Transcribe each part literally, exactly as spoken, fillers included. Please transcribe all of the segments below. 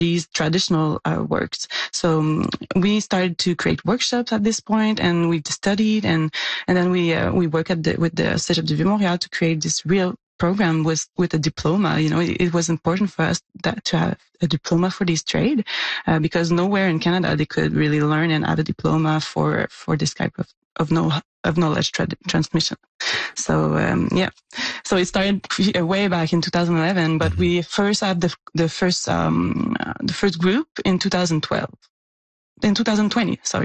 these traditional uh, works. So um, we started to create workshops at this point, and we studied, and and then we uh, we work at the, with the Cégep de Vieux-Montréal to create this real program with with a diploma. You know, it, it was important for us that to have a diploma for this trade, uh, because nowhere in Canada they could really learn and have a diploma for for this type of of know of knowledge tra- transmission. So um, yeah, so it started way back in two thousand eleven, but mm-hmm. we first had the the first um, uh, the first group in two thousand twelve, in two thousand twenty. Sorry.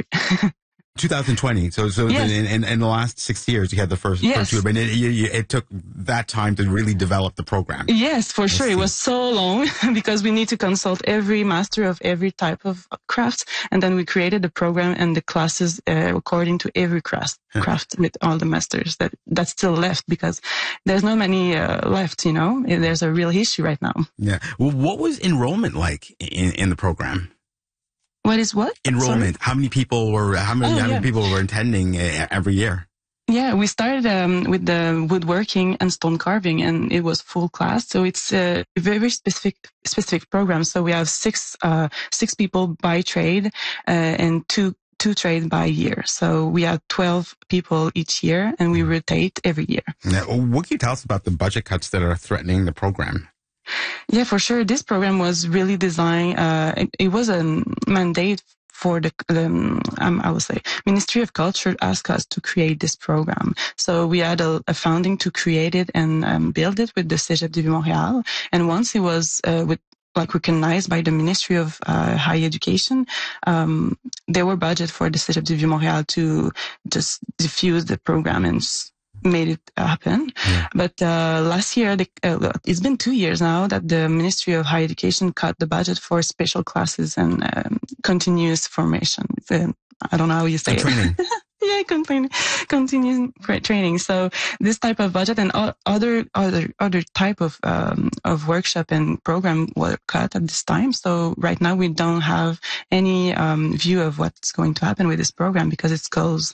twenty twenty. So, so yes. in, in, in the last six years, you had the first, yes. first group, and it, it, it took that time to really develop the program. Yes, for sure. It was so long because we need to consult every master of every type of craft, and then we created the program and the classes uh, according to every craft, craft with all the masters that that's still left, because there's not many uh, left. You know, there's a real issue right now. Yeah. Well, what was enrollment like in in the program? What is what? Enrollment. Sorry? How many people were, how many, oh, how many yeah. people were attending uh, every year? Yeah, we started um, with the woodworking and stone carving, and it was full class. So it's a very specific specific program. So we have six uh, six people by trade uh, and two two trade by year. So we have twelve people each year, and we rotate every year. Now, what can you tell us about the budget cuts that are threatening the program? Yeah, for sure. This program was really designed, uh, it, it was a mandate for the, um, um, I would say, Ministry of Culture asked us to create this program. So we had a, a funding to create it and um, build it with the Cégep de Vieux-Montréal. And once it was uh, with like recognized by the Ministry of uh, Higher Education, um, there were budget for the Cégep de Vieux-Montréal to just diffuse the program and made it happen. Yeah. But uh, last year, the, uh, it's been two years now that the Ministry of Higher Education cut the budget for special classes and um, continuous formation. Uh, I don't know how you say and it. Training. yeah, continue, continuous training. So this type of budget and other other other type of um, of workshop and program were cut at this time. So right now we don't have any um, view of what's going to happen with this program because it's closed.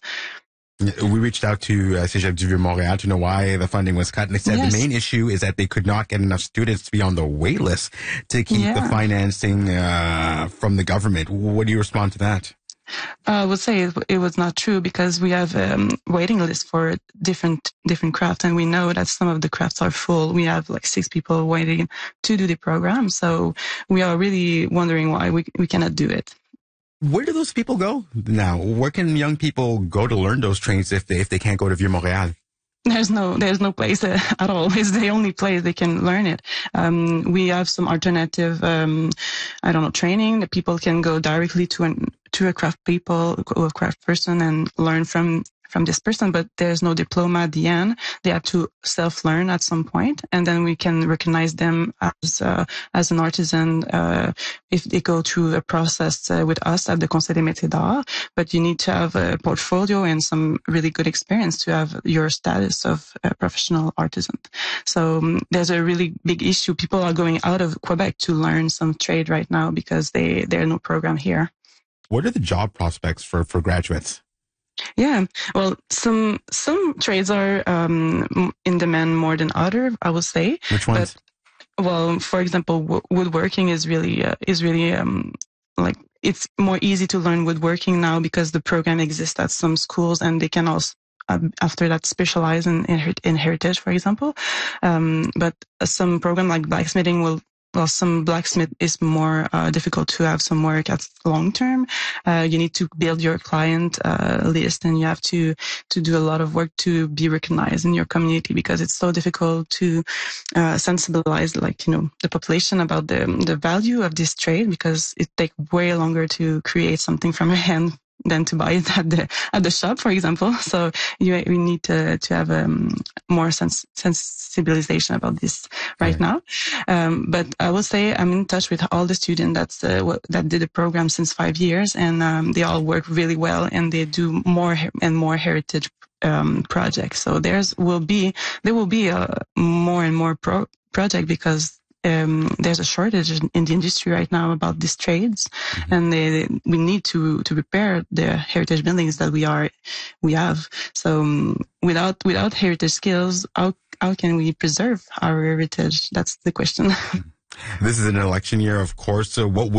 We reached out to uh, Cégep de Vieux-Montréal to know why the funding was cut, and they said yes. the main issue is that they could not get enough students to be on the wait list to keep yeah. the financing uh, from the government. What do you respond to that? Uh, I would say it, it was not true because we have um, waiting lists for different different crafts, and we know that some of the crafts are full. We have like six people waiting to do the program, so we are really wondering why we we cannot do it. Where do those people go now? Where can young people go to learn those trades if they if they can't go to Vieux-Montréal? There's no, there's no place uh, at all. It's the only place they can learn it. Um, we have some alternative, um, I don't know, training that people can go directly to an, to a craft people, a craft person and learn from, from this person, but there's no diploma at the end. They have to self-learn at some point, and then we can recognize them as, uh, as an artisan, uh, if they go through a process uh, with us at the Conseil des Métiers d'Art. But you need to have a portfolio and some really good experience to have your status of a professional artisan. So um, there's a really big issue. People are going out of Quebec to learn some trade right now because they, there's no program here. What are the job prospects for, for graduates? Yeah, well, some some trades are um, in demand more than other, I would say. Which ones? But, well, for example, w- woodworking is really uh, is really um, like it's more easy to learn woodworking now because the program exists at some schools, and they can also uh, after that specialize in, in in heritage, for example. Um, but some program like blacksmithing will. Well, some blacksmith is more uh, difficult to have some work at long term. Uh, you need to build your client uh, list, and you have to to do a lot of work to be recognized in your community because it's so difficult to uh, sensibilize, like you know, the population about the the value of this trade because it takes way longer to create something from your hand than to buy it at the at the shop, for example. So you we need to to have um, more sens- sensibilization about this right, right. now. Um, but I will say I'm in touch with all the students that's uh, w- that did the program since five years, and um, they all work really well, and they do more her- and more heritage um, projects. So there's will be there will be a more and more pro- project because. Um, there's a shortage in the industry right now about these trades, mm-hmm. and they, we need to to repair the heritage buildings that we are we have. So um, without without heritage skills, how how can we preserve our heritage? That's the question. This is an election year, of course. So what